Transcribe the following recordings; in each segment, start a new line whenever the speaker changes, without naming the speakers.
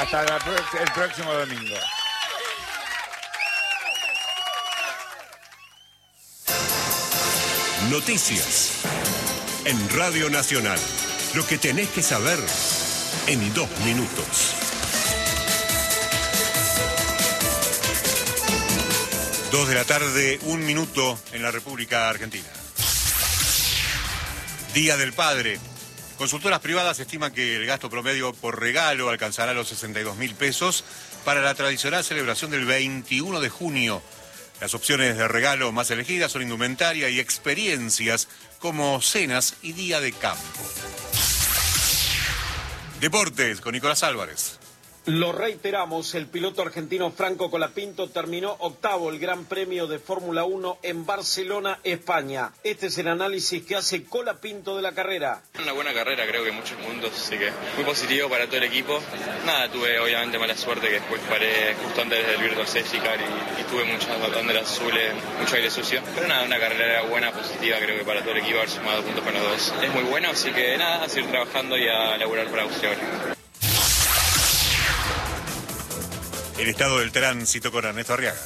Hasta el próximo domingo.
Noticias en Radio Nacional. Lo que tenés que saber en 2 minutos. 2 de la tarde, 1 minuto en la República Argentina. Día del Padre. Consultoras privadas estiman que el gasto promedio por regalo alcanzará los 62.000 pesos para la tradicional celebración del 21 de junio. Las opciones de regalo más elegidas son indumentaria y experiencias como cenas y día de campo. Deportes con Nicolás Álvarez.
Lo reiteramos, el piloto argentino Franco Colapinto terminó octavo el Gran Premio de Fórmula 1 en Barcelona, España. Este es el análisis que hace Colapinto de la carrera.
Una buena carrera, creo que en muchos puntos, así que muy positivo para todo el equipo. Nada, tuve obviamente mala suerte que después paré justo antes del Virtual Safety Car y tuve muchas banderas azules, mucho aire sucio. Pero nada, una carrera buena, positiva, creo que para todo el equipo haber sumado puntos con los dos. Es muy bueno, así que nada, a seguir trabajando y a laburar para Australia.
El estado del tránsito con Ernesto Arriaga.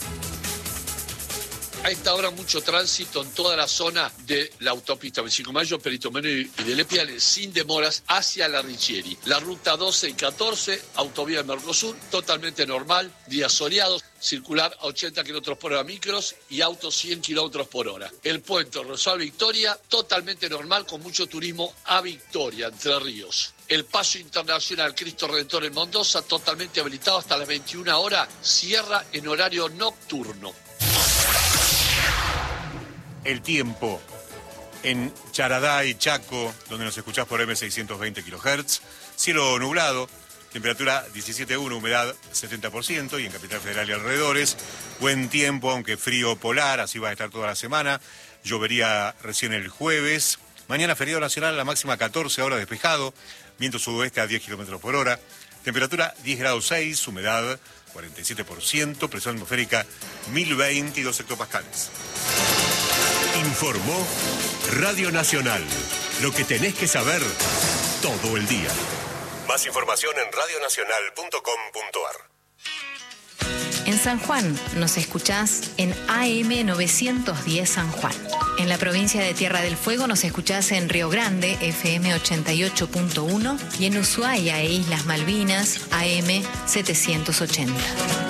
A esta hora mucho tránsito en toda la zona de la autopista 25 de Mayo, Perito Moreno y de Lepiane, sin demoras hacia la Richieri. La ruta 12 y 14, autovía de Mercosur, totalmente normal, días soleados, circular a 80 km por hora micros y autos 100 km por hora. El puente Rosal Victoria, totalmente normal, con mucho turismo a Victoria, Entre Ríos. El paso internacional Cristo Redentor en Mendoza, totalmente habilitado hasta las 21 horas, cierra en horario nocturno.
El tiempo en Charadá y Chaco, donde nos escuchás por M620 kHz, cielo nublado, temperatura 17,1, humedad 70%, y en Capital Federal y alrededores, buen tiempo, aunque frío polar, así va a estar toda la semana, llovería recién el jueves, mañana feriado nacional, la máxima 14 horas despejado, viento sudoeste a 10 km por hora, temperatura 10 grados 6, humedad 47%, presión atmosférica 1022 hectopascales. Informó Radio Nacional. Lo que tenés que saber todo el día. Más información en radionacional.com.ar.
En San Juan nos escuchás en AM 910 San Juan. En la provincia de Tierra del Fuego nos escuchás en Río Grande, FM 88.1, y en Ushuaia e Islas Malvinas, AM 780.